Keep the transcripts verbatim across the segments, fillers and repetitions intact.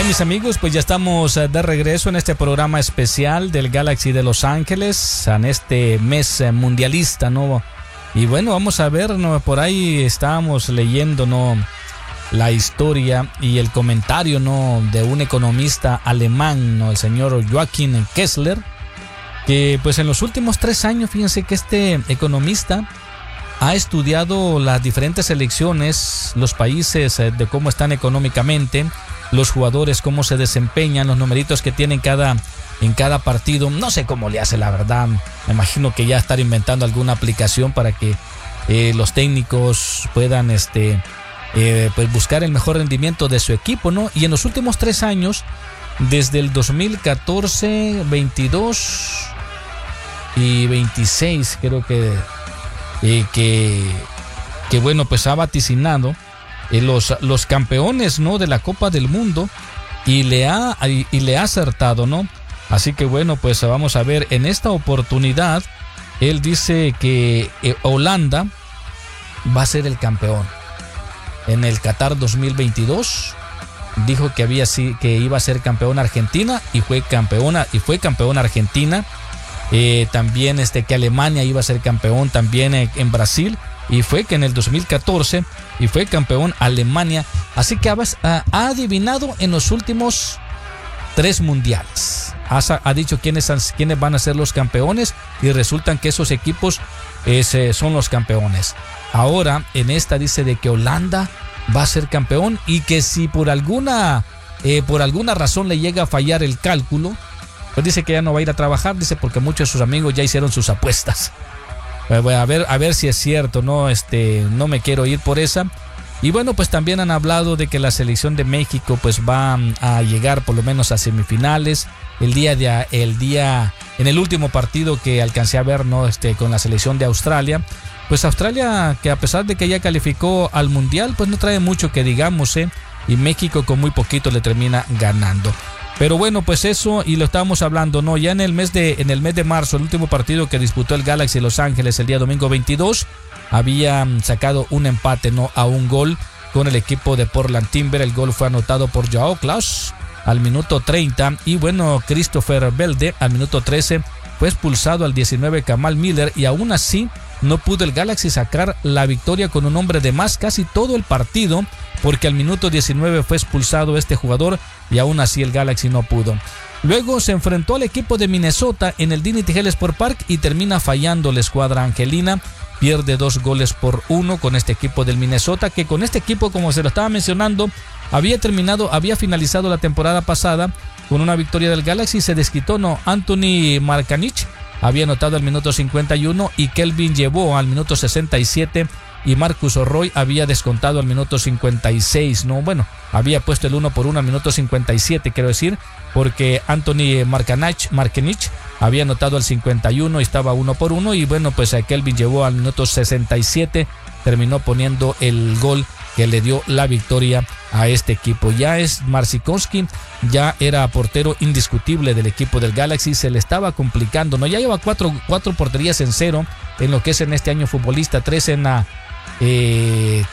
Bien, mis amigos, pues ya estamos de regreso en este programa especial del Galaxy de Los Ángeles, en este mes mundialista, ¿no? Y bueno, vamos a ver, ¿no? Por ahí estábamos leyendo, ¿no?, la historia y el comentario, ¿no?, de un economista alemán, ¿no?, el señor Joachim Kessler, que pues en los últimos tres años, fíjense que este economista ha estudiado las diferentes elecciones, los países, de cómo están económicamente, los jugadores, cómo se desempeñan, los numeritos que tienen cada, en cada partido. No sé cómo le hace, la verdad. Me imagino que ya estar inventando alguna aplicación para que eh, los técnicos puedan este, eh, pues buscar el mejor rendimiento de su equipo, ¿no? Y en los últimos tres años, desde el dos mil catorce, veintidós y veintiséis, creo que, eh, que, que bueno, pues ha vaticinado Eh, los, los campeones, ¿no?, de la Copa del Mundo, y le ha y, y le ha acertado, ¿no? Así que bueno, pues vamos a ver, en esta oportunidad él dice que eh, Holanda va a ser el campeón en el Qatar dos mil veintidós. Dijo que había sí que iba a ser campeón Argentina y fue campeona y fue campeón Argentina. Eh, también este que Alemania iba a ser campeón también en, en Brasil. Y fue que en el dos mil catorce y fue campeón Alemania. Así que ha, ha adivinado en los últimos tres mundiales. Ha, ha dicho quiénes, quiénes van a ser los campeones y resultan que esos equipos ese, son los campeones. Ahora en esta dice de que Holanda va a ser campeón y que si por alguna, eh, por alguna razón le llega a fallar el cálculo, pues dice que ya no va a ir a trabajar, dice, porque muchos de sus amigos ya hicieron sus apuestas. Bueno, a ver, a ver si es cierto, no, este, no me quiero ir por esa. Y bueno, pues también han hablado de que la selección de México pues va a llegar por lo menos a semifinales. El día de el día en el último partido que alcancé a ver, no, este, con la selección de Australia, pues Australia, que a pesar de que ya calificó al mundial, pues no trae mucho que digamos, eh, y México con muy poquito le termina ganando. Pero bueno, pues eso, y lo estábamos hablando, ¿no? Ya en el mes de en el mes de marzo, el último partido que disputó el Galaxy de Los Ángeles el día domingo veintidós, había sacado un empate, ¿no?, a un gol con el equipo de Portland Timber. El gol fue anotado por Joao Klaus al minuto treinta y bueno, Christopher Belde al minuto trece. Fue expulsado al diecinueve Kamal Miller y aún así no pudo el Galaxy sacar la victoria con un hombre de más casi todo el partido, porque al minuto diecinueve fue expulsado este jugador y aún así el Galaxy no pudo. Luego se enfrentó al equipo de Minnesota en el Dignity Health Sport Park y termina fallando la escuadra angelina. Pierde dos goles por uno con este equipo del Minnesota, que con este equipo, como se lo estaba mencionando, había terminado, había finalizado la temporada pasada con una victoria del Galaxy. Se desquitó, no, Anthony Markanich había anotado al minuto cincuenta y uno y Kelvin llevó al minuto sesenta y siete y Marcus Roy había descontado al minuto cincuenta y seis, no, bueno, había puesto el uno por uno al minuto cincuenta y siete, quiero decir, porque Anthony Markanich, Markanich había anotado al cincuenta y uno y estaba uno por uno, y bueno, pues a Kelvin llevó al minuto sesenta y siete, terminó poniendo el gol que le dio la victoria a este equipo. Ya es Marcinkowski, ya era portero indiscutible del equipo del Galaxy, se le estaba complicando, no, ya lleva cuatro, cuatro porterías en cero en lo que es en este año futbolista, tres en la eh,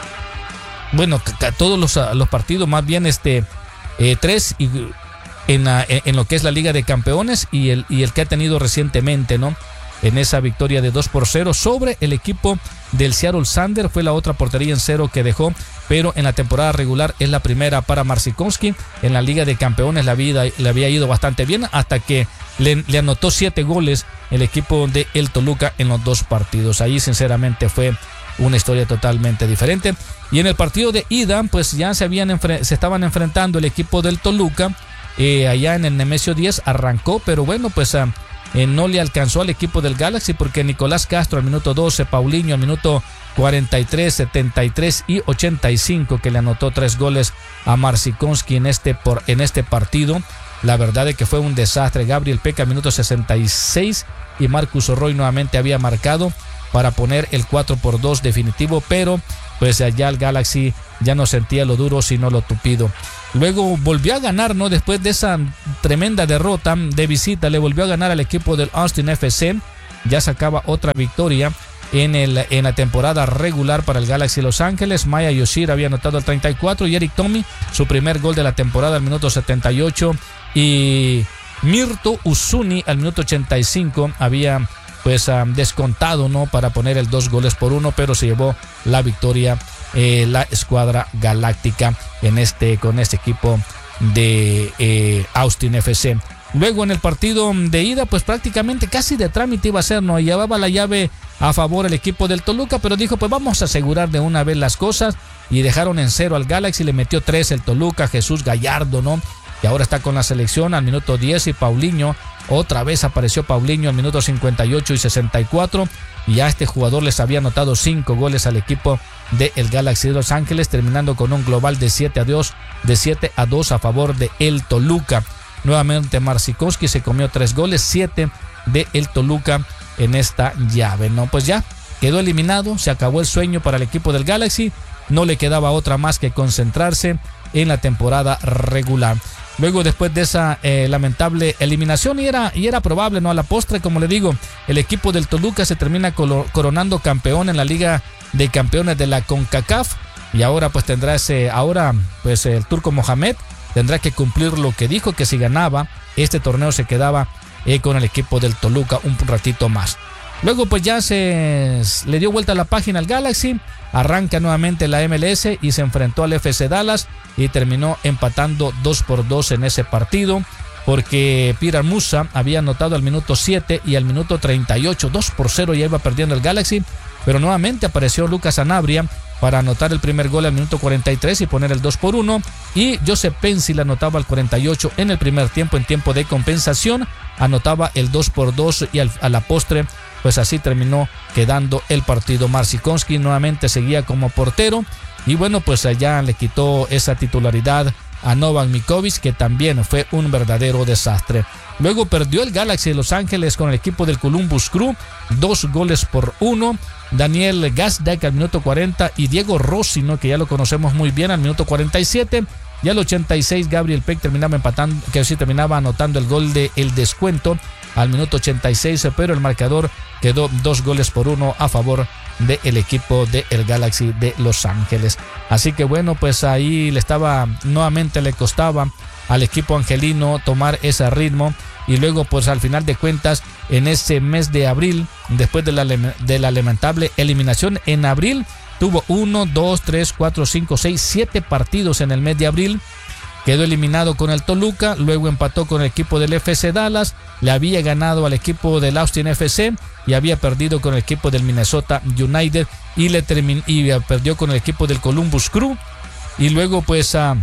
bueno, todos los, los partidos, más bien este eh, tres y, en, la, en lo que es la Liga de Campeones y el, y el que ha tenido recientemente, ¿no?, en esa victoria de dos por cero sobre el equipo del Seattle Sander. Fue la otra portería en cero que dejó, pero en la temporada regular es la primera para Marcinkowski. En la Liga de Campeones la vida le había ido bastante bien hasta que le, le anotó siete goles el equipo de el Toluca en los dos partidos. Ahí sinceramente fue una historia totalmente diferente. Y en el partido de ida, pues ya se habían se estaban enfrentando el equipo del Toluca, eh, allá en el Nemesio diez arrancó, pero bueno, pues uh, Eh, no le alcanzó al equipo del Galaxy, porque Nicolás Castro al minuto doce, Paulinho al minuto cuarenta y tres, setenta y tres y ochenta y cinco, que le anotó tres goles a Marcinkowski en este, por, en este partido. La verdad es que fue un desastre. Gabriel Peca al minuto sesenta y seis y Marcus Roy nuevamente había marcado para poner el cuatro por dos definitivo, pero pues allá el Galaxy ya no sentía lo duro sino lo tupido. Luego volvió a ganar, ¿no? Después de esa tremenda derrota de visita, le volvió a ganar al equipo del Austin F C. Ya sacaba otra victoria en, el, en la temporada regular para el Galaxy de Los Ángeles. Maya Yoshida había anotado el treinta y cuatro y Eric Tommy su primer gol de la temporada al minuto setenta y ocho, y Mirto Uzuni al minuto ochenta y cinco había pues um, descontado, ¿no?, para poner el dos goles por uno, pero se llevó la victoria eh, la escuadra galáctica en este, con este equipo de eh, Austin F C. Luego en el partido de ida, pues prácticamente casi de trámite iba a ser, ¿no? Llevaba la llave a favor el equipo del Toluca, pero dijo, pues vamos a asegurar de una vez las cosas, y dejaron en cero al Galaxy, le metió tres el Toluca, Jesús Gallardo, ¿no?, que ahora está con la selección al minuto diez, y Paulinho, otra vez apareció Paulinho al minuto cincuenta y ocho y sesenta y cuatro, y ya este jugador les había anotado cinco goles al equipo del Galaxy de Los Ángeles, terminando con un global de siete a dos, de siete a dos a favor de el Toluca. Nuevamente Marcinkowski se comió tres goles, siete de el Toluca en esta llave, ¿no? Pues ya quedó eliminado, se acabó el sueño para el equipo del Galaxy, no le quedaba otra más que concentrarse en la temporada regular. Luego, después de esa eh, lamentable eliminación, y era, y era probable, ¿no?, a la postre, como le digo, el equipo del Toluca se termina colo- coronando campeón en la Liga de Campeones de la CONCACAF, y ahora pues tendrá ese, ahora pues el Turco Mohamed tendrá que cumplir lo que dijo, que si ganaba este torneo se quedaba eh, con el equipo del Toluca un ratito más. Luego pues ya se le dio vuelta a la página al Galaxy, arranca nuevamente la M L S y se enfrentó al F C Dallas y terminó empatando dos por dos en ese partido, porque Pirar Musa había anotado al minuto siete y al minuto treinta y ocho, dos por cero ya iba perdiendo el Galaxy, pero nuevamente apareció Lucas Sanabria para anotar el primer gol al minuto cuarenta y tres y poner el dos por uno, y Joseph Pensil anotaba al cuarenta y ocho en el primer tiempo, en tiempo de compensación, anotaba el dos por dos, y al, a la postre pues así terminó quedando el partido. Marcinkowski nuevamente seguía como portero, y bueno, pues allá le quitó esa titularidad a Novak Mikovic, que también fue un verdadero desastre. Luego perdió el Galaxy de Los Ángeles con el equipo del Columbus Crew, dos goles por uno. Daniel Gazdak al minuto cuarenta y Diego Rossi, ¿no?, que ya lo conocemos muy bien, al minuto cuarenta y siete. Y al ochenta y seis Gabriel Peck terminaba empatando, que sí terminaba anotando el gol de el descuento al minuto ochenta y seis, pero el marcador quedó dos goles por uno a favor del equipo del Galaxy de Los Ángeles. Así que bueno, pues ahí le estaba, nuevamente le costaba al equipo angelino tomar ese ritmo, y luego pues al final de cuentas en ese mes de abril, después de la, de la lamentable eliminación en abril, tuvo uno, dos, tres, cuatro, cinco, seis, siete partidos en el mes de abril. Quedó eliminado con el Toluca, luego empató con el equipo del F C Dallas, le había ganado al equipo del Austin F C y había perdido con el equipo del Minnesota United, y, le termin- y perdió con el equipo del Columbus Crew, y luego pues uh,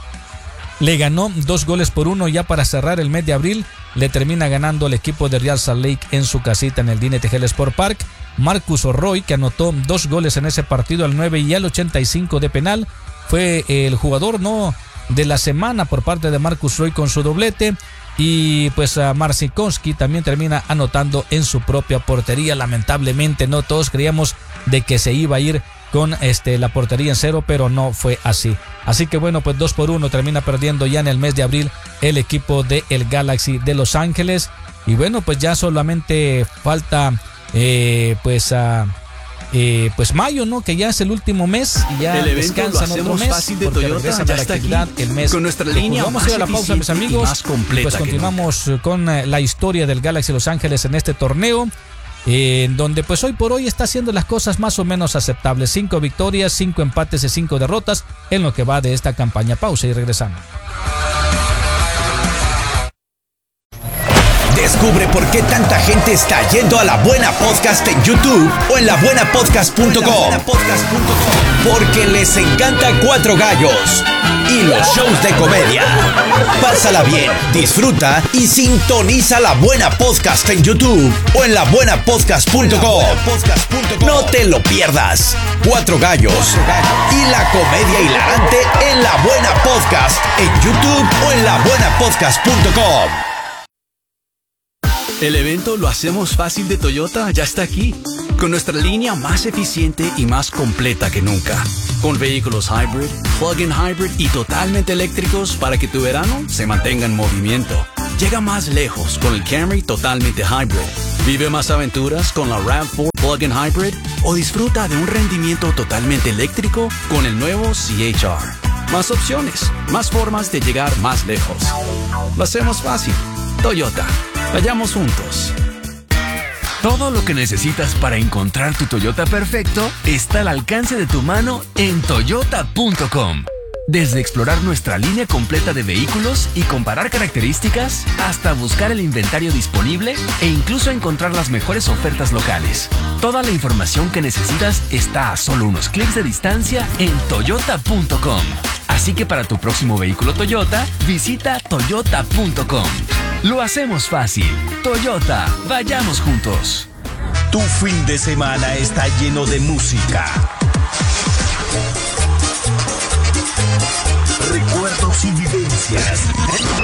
le ganó dos goles por uno ya para cerrar el mes de abril. Le termina ganando al equipo de Real Salt Lake en su casita en el D N T G Sport Park. Marcus Roy, que anotó dos goles en ese partido al nueve y al ochenta y cinco de penal, fue el jugador no de la semana por parte de Marcus Roy con su doblete. Y pues a Marcinkowski también termina anotando en su propia portería. Lamentablemente no todos creíamos de que se iba a ir con este, la portería en cero, pero no fue así. Así que bueno, pues dos por uno termina perdiendo ya en el mes de abril el equipo del Galaxy de Los Ángeles. Y bueno, pues ya solamente falta eh, pues a... Eh, pues mayo, ¿no?, que ya es el último mes y ya el descansan otro mes fácil de porque Toyota, regresan ya a la está actividad aquí, el mes con nuestra de línea julio. Vamos más a ir a la pausa, mis amigos, más completa, y pues continuamos con eh, la historia del Galaxy Los Ángeles en este torneo, eh, en donde pues hoy por hoy está haciendo las cosas más o menos aceptables. Cinco victorias, cinco empates y cinco derrotas en lo que va de esta campaña. Pausa y regresamos. Descubre por qué tanta gente está yendo a La Buena Podcast en YouTube o en la buena podcast punto com. Porque les encanta Cuatro Gallos y los shows de comedia. Pásala bien, disfruta y sintoniza La Buena Podcast en YouTube o en la buena podcast punto com. No te lo pierdas. Cuatro Gallos y la comedia hilarante en La Buena Podcast en YouTube o en la buena podcast punto com. El evento Lo Hacemos Fácil de Toyota ya está aquí, con nuestra línea más eficiente y más completa que nunca, con vehículos hybrid, plug-in hybrid y totalmente eléctricos para que tu verano se mantenga en movimiento. Llega más lejos con el Camry totalmente hybrid, Vive más aventuras con la RAV cuatro Plug-in Hybrid o disfruta de un rendimiento totalmente eléctrico con el nuevo C H R. Más opciones, más formas de llegar más lejos. Lo hacemos fácil. Toyota. Vayamos juntos. Todo lo que necesitas para encontrar tu Toyota perfecto está al alcance de tu mano en toyota punto com. Desde explorar nuestra línea completa de vehículos y comparar características, hasta buscar el inventario disponible e incluso encontrar las mejores ofertas locales. Toda la información que necesitas está a solo unos clics de distancia en toyota punto com. Así que para tu próximo vehículo Toyota, visita toyota punto com. Lo hacemos fácil. Toyota, vayamos juntos. Tu fin de semana está lleno de música, recuerdos y vivencias.